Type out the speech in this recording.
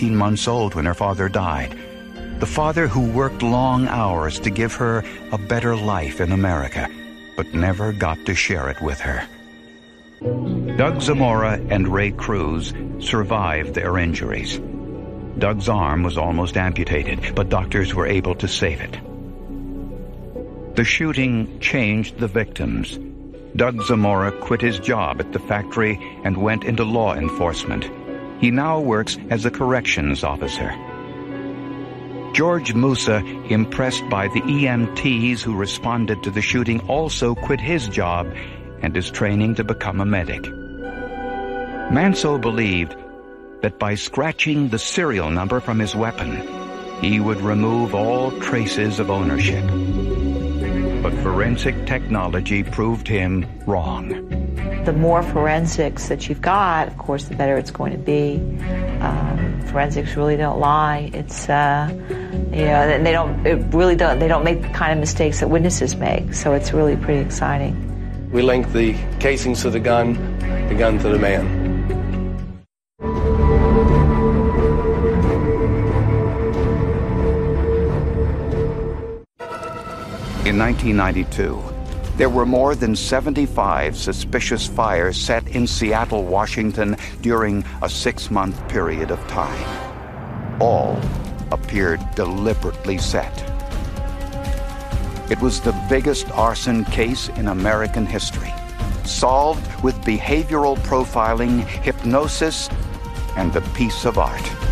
18 months old when her father died. The father who worked long hours to give her a better life in America, but never got to share it with her. Doug Zamora and Ray Cruz survived their injuries. Doug's arm was almost amputated, but doctors were able to save it. The shooting changed the victims. Doug Zamora quit his job at the factory and went into law enforcement. He now works as a corrections officer. George Musa, impressed by the EMTs who responded to the shooting, also quit his job and is training to become a medic. Manso believed that by scratching the serial number from his weapon, he would remove all traces of ownership. But forensic technology proved him wrong. The more forensics that you've got, of course, the better it's going to be. Forensics really don't lie. It's they don't make the kind of mistakes that witnesses make. So it's really pretty exciting. We link the casings to the gun to the man. In 1992, there were more than 75 suspicious fires set in Seattle, Washington during a 6-month period of time. All appeared deliberately set. It was the biggest arson case in American history, solved with behavioral profiling, hypnosis, and a piece of art.